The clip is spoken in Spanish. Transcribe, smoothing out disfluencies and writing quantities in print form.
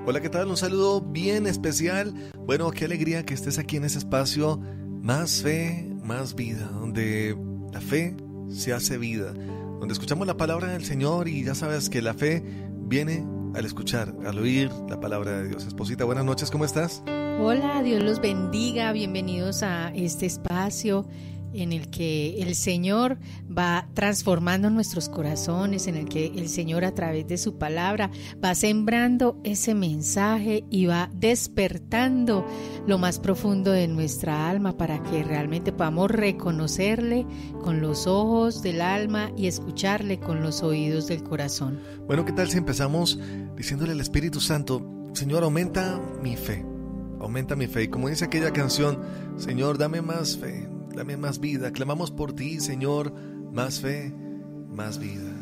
Hola, ¿qué tal? Un saludo bien especial. Bueno, qué alegría que estés aquí en ese espacio Más Fe, Más Vida, donde la fe se hace vida, donde escuchamos la palabra del Señor y ya sabes que la fe viene al escuchar, al oír la palabra de Dios. Esposita, buenas noches, ¿cómo estás? Hola, Dios los bendiga, bienvenidos a este espacio en el que el Señor va transformando nuestros corazones, en el que el Señor a través de su palabra va sembrando ese mensaje y va despertando lo más profundo de nuestra alma para que realmente podamos reconocerle con los ojos del alma y escucharle con los oídos del corazón. Bueno, ¿qué tal si empezamos diciéndole al Espíritu Santo: Señor, aumenta mi fe, y como dice aquella canción, Señor, dame más fe, dame más vida, clamamos por ti, Señor, más fe, más vida.